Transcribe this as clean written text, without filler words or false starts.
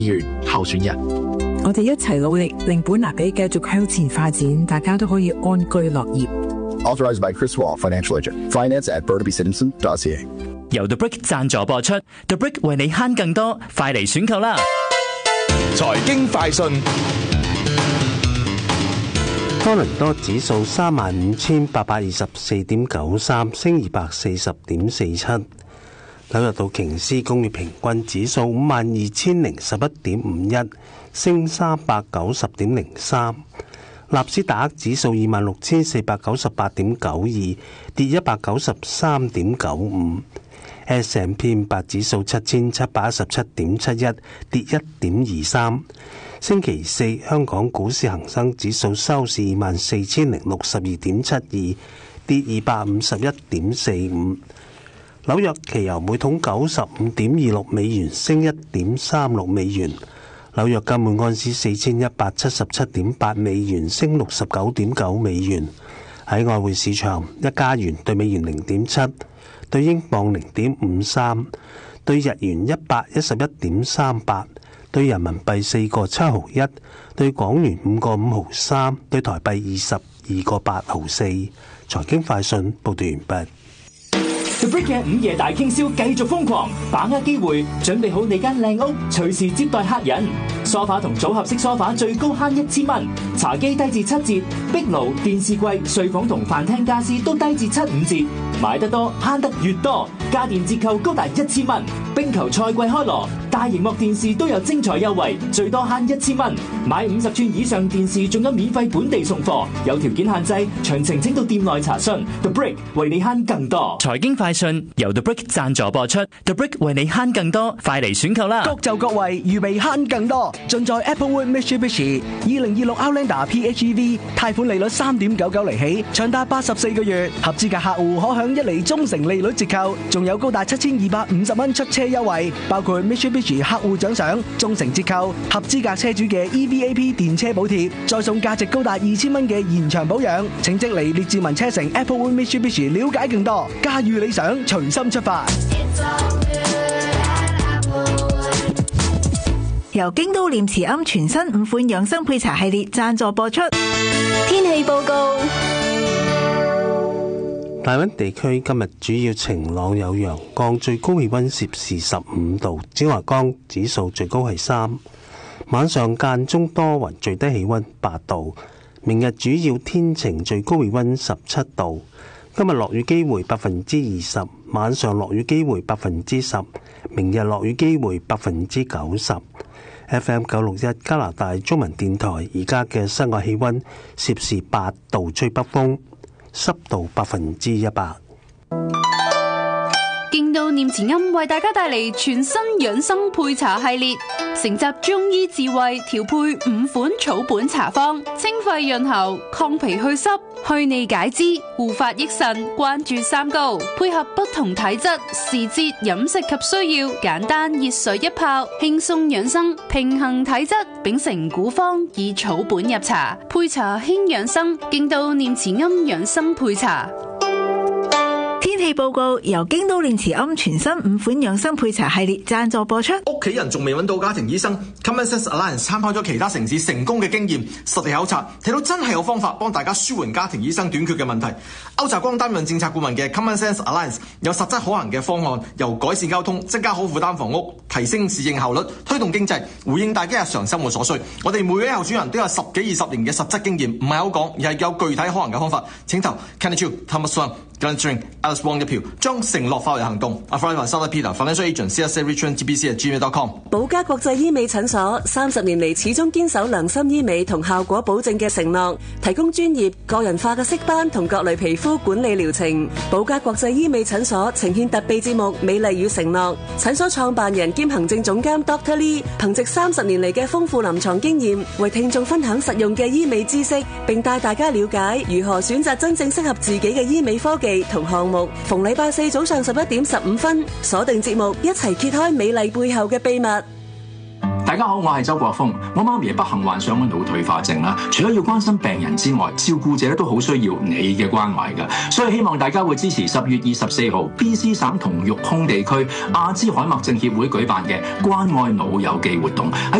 員候選人。 我哋一齊努力，令本拿比繼續向前發展，大家都可以安居樂業。 Authorized by Chris Wall, Financial Agent. Finance at BurnabyCitizen.ca. 由 The Brick 贊助播出 ，The Brick 為你慳更多，快嚟選購啦！ 財經快訊。 多倫多指數35,824.93，升240.47。紐約道瓊斯工業平均指數52,011.51，升390.03。納斯達克指數26,498.92，跌193.95。S&P 500指數7,717.71，跌1.23。星期四，香港股市恒生指數收市24,062.72，跌251.45。紐約期油每桶95.26美元，升1.36美元。紐約金每安士4177.8美元，升69.9美元。喺外匯市場，一加元對美元0.7，對英鎊0.53，對日元111.38，對人民幣4個7毫1，對港元5個5毫3，對台幣22個8毫4。財經快訊報道完畢。 The Brick 嘅午夜大傾銷繼續瘋狂，把握機會，準備好你間靚屋，隨時接待客人。梳化同組合式梳化最高慳1000蚊，茶几低至7折，壁爐、電視櫃、睡房同飯廳家私都低至75折。買得多慳得越多，家電折扣高達1000蚊。冰球賽季開鑼，大螢幕電視都有精彩優惠，最多慳1000蚊。買50寸以上電視仲有免費本地送貨，有條件限制，詳情請到店內查詢。The Brick 為你慳更多。財經快訊由 The Brick 贊助播出 ，The Brick 為你慳更多，快嚟選購啦！ 各就各位，預備慳更多，盡在 Applewood Mitsubishi 2026 Outlander PHEV 貸款利率3.99厘起，長達84個月，合資格客戶可享1厘中成利率折扣，仲有高達7250蚊出車優惠，包括 Mitsubishi 客戶獎賞、中成折扣、合資格車主嘅 EVAP 電車補貼，再送價值高達2000蚊嘅延長保養。請即嚟列治文車城 Applewood Mitsubishi 了解更多，駕馭理想，隨心出發。 由京都念慈庵全新5款養生配茶系列贊助播出。天氣報告： 大溫地區今日主要晴朗有陽光，最高氣溫攝氏15度，紫外光指數最高係3。晚上間中多雲，最低氣溫8度。明日主要天晴，最高氣溫17度。今日落雨機會20%，晚上落雨機會10%，明日落雨機會90%。FM 961加拿大中文電台，而家嘅室外氣溫攝氏8度，吹北風，濕度100%。 京都念慈庵為大家帶嚟全新養生配茶系列，承集中醫智慧，調配5款草本茶方，清肺潤喉、抗脾祛濕、去膩解脂、護髮益腎，關注3高，配合不同體質、時節、飲食及需要，簡單熱水一泡，輕鬆養生，平衡體質，秉承古方，以草本入茶，配茶輕養生。京都念慈庵養生配茶。 天氣報告由京都念慈庵全新5款養生配茶系列贊助播出。 屋企人仲未揾到家庭醫生 ，Common Sense Alliance 參考咗其他城市成功嘅經驗，實地考察，睇到真係有方法幫大家舒緩家庭醫生短缺嘅問題。歐澤光擔任政策顧問嘅 Common Sense Alliance 有實質可行嘅方案，由改善交通、增加可負擔房屋、提升市政效率、推動經濟，回應大家日常生活所需。我哋每位候選人都有10幾20年嘅實質經驗，唔係口講，而係有具體可行嘅方法。請投 Kenneth Chiu、Thomas Wang、Glenn String、Alice Wong 一票，將承諾化為行動。Affiliate Santa Peter Financial Agent CSA Richmond GBC@gmail.com。 寶嘉國際醫美診所30年嚟始終堅守良心醫美同效果保證嘅承諾，提供專業個人化嘅色斑同各類皮膚管理療程。寶嘉國際醫美診所呈現特備節目《美麗與承諾》，診所創辦人兼行政總監 Dr. Lee 憑藉30年嚟嘅豐富臨床經驗，為聽眾分享實用嘅醫美知識，並帶大家了解如何選擇真正適合自己嘅醫美科技同項目。逢禮拜4早上11點15分，鎖定節目，一齊揭開美麗背後嘅秘密。 大家好，我係周國峰。我媽咪不幸患上腦退化症啦，除咗要關心病人之外，照顧者都好需要你嘅關懷㗎。所以希望大家會支持10月24號 BC 省同育空地區阿茲海默症協會舉辦嘅關愛腦友記活動。